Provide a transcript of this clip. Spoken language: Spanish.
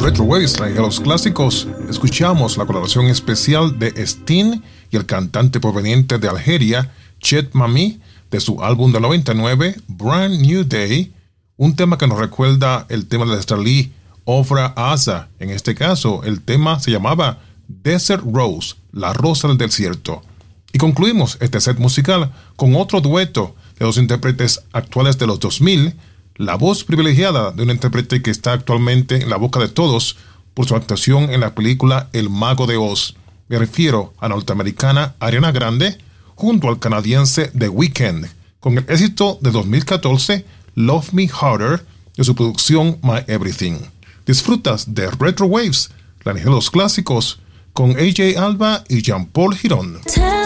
Retro Waves, la de los clásicos, escuchamos la colaboración especial de Sting y el cantante proveniente de Algeria, Chet Mami, de su álbum del 99, Brand New Day, un tema que nos recuerda el tema de Starlee, Ofra Asa. En este caso, el tema se llamaba Desert Rose, la rosa del desierto. Y concluimos este set musical con otro dueto de dos intérpretes actuales de los 2000, la voz privilegiada de un intérprete que está actualmente en la boca de todos por su actuación en la película El Mago de Oz. Me refiero a la norteamericana Ariana Grande junto al canadiense The Weeknd, con el éxito de 2014 Love Me Harder de su producción My Everything. Disfrutas de Retro Waves, la energía de los clásicos, con AJ Alba y Jean-Paul Girón.